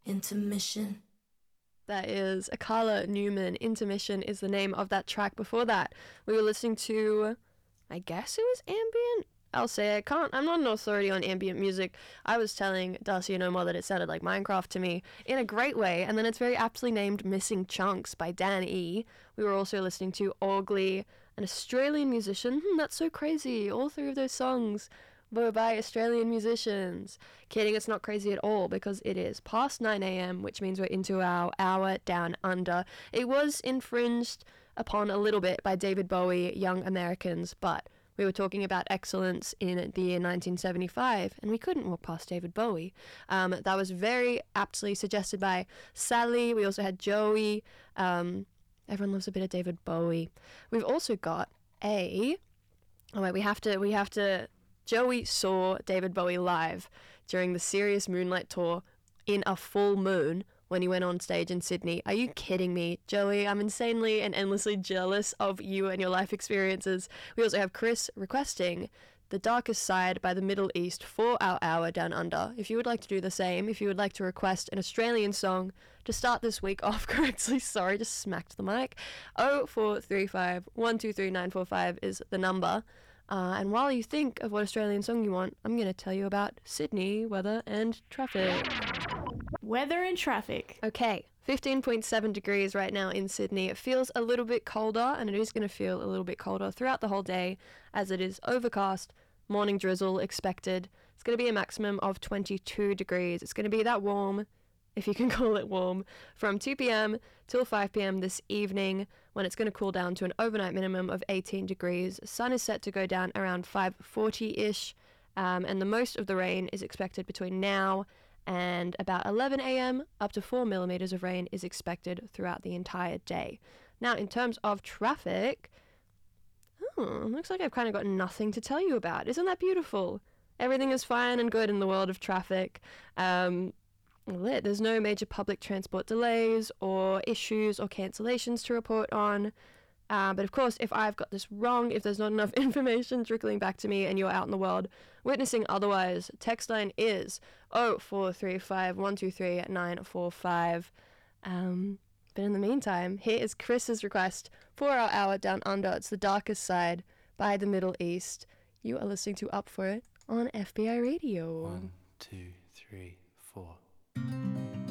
Intermission. That is Akala Newman. Intermission is the name of that track. Before that, we were listening to, I guess it was ambient? I'll say I'm not an authority on ambient music. I was telling Darcy and Omar that it sounded like Minecraft to me in a great way, and then it's very aptly named Missing Chunks by Dan E. We were also listening to Orgly, an Australian musician. That's so crazy. All three of those songs were by Australian musicians. Kidding, it's not crazy at all, because it is past 9 a.m, which means we're into our hour down under. It was infringed upon a little bit by David Bowie, Young Americans, but we were talking about excellence in the year 1975, and we couldn't walk past David Bowie. That was very aptly suggested by Sally. We also had Joey. Everyone loves a bit of David Bowie. We've also got we have to. Joey saw David Bowie live during the Serious Moonlight tour in a full moon when he went on stage in Sydney. Are you kidding me, Joey? I'm insanely and endlessly jealous of you and your life experiences. We also have Chris requesting The Darkest Side by the Middle East for our hour down under. If you would like to do the same, if you would like to request an Australian song to start this week off correctly, sorry, just smacked the mic, 0435 123 945 is the number. And while you think of what Australian song you want, I'm going to tell you about Sydney weather and traffic. Weather and traffic. Okay, 15.7 degrees right now in Sydney. It feels a little bit colder, and it is going to feel a little bit colder throughout the whole day, as it is overcast, morning drizzle expected. It's going to be a maximum of 22 degrees. It's going to be that warm, if you can call it warm, from 2 p.m. till 5 p.m. this evening, when it's going to cool down to an overnight minimum of 18 degrees. Sun is set to go down around 5:40-ish, and the most of the rain is expected between now and about 11 a.m. Up to 4 millimeters of rain is expected throughout the entire day. Now, in terms of traffic, looks like I've kind of got nothing to tell you about. Isn't that beautiful? Everything is fine and good in the world of traffic. There's no major public transport delays or issues or cancellations to report on. But of course, if I've got this wrong, if there's not enough information trickling back to me and you're out in the world witnessing otherwise, text line is 0435 123 945. But in the meantime, here is Chris's request for our hour down under. It's The Darkest Side by the Middle East. You are listening to Up For It on FBI Radio. 1, 2, 3, 4.